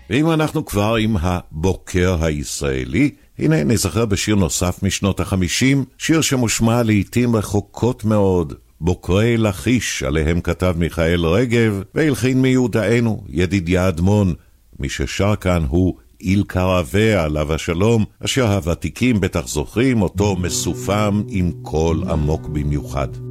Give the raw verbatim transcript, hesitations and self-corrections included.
ואם אנחנו כבר עם הבוקר הישראלי, הנה נזכר בשיר נוסף משנות החמישים, שיר שמושמע לעתים רחוקות מאוד, בוקרי לחיש, עליהם כתב מיכאל רגב, והלחין מיודענו, ידידיה אדמון. מי ששר כאן הוא איל קרווה עליו השלום, אשר הוותיקים בטח זוכרים אותו מסופם עם קול עמוק במיוחד.